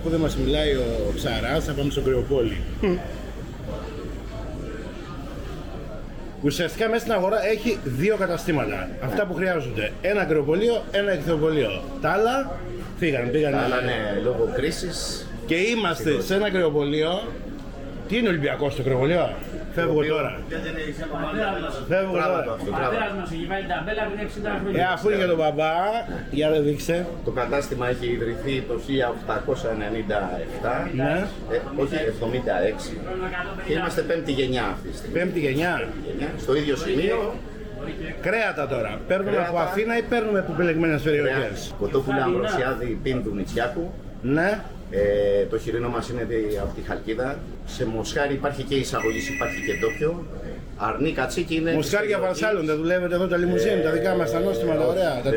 αφού δεν μας μιλάει ο Ψαράς, θα πάμε στο Κρεοπόλι. Ουσιαστικά μέσα στην αγορά έχει δύο καταστήματα. Αυτά που χρειάζονται. Ένα κρεοπολείο, ένα εκθεοπολείο. Τα άλλα πήγαν. Τα άλλα ναι, λόγω κρίσης. Και είμαστε σε ένα κρεοπολείο. Τι είναι Ολυμπιακός το κρεοπολείο? Φεύγω τώρα. Φεύγω τώρα. Ο πατέρας μας έχει βάλει ταμπέλα πριν 60 χρόνια. Αφού είναι για τον μπαμπά, για να δείξε. Το κατάστημα έχει ιδρυθεί το 1897, Ναι. όχι 76, και είμαστε πέμπτη γενιά αυτή τη στιγμή. Πέμπτη γενιά. Στο ίδιο σημείο, Κρέατα τώρα. Παίρνουμε από Αθήνα ή παίρνουμε από επιλεγμένες περιοχές? κοτόπουλα Αμβροσιάδη Πίνδου Νητσιάκου. Ναι. Το χοιρινό μας είναι από τη Χαλκίδα. Σε μοσχάρι υπάρχει και εισαγωγής, υπάρχει και ντόπιο. Αρνί κατσίκι είναι. Μοσχάρια Βαρσάλων, δεν δουλεύετε εδώ τα λιμουζίν, τα δικά μας τα νόστιμα, τα ωραία.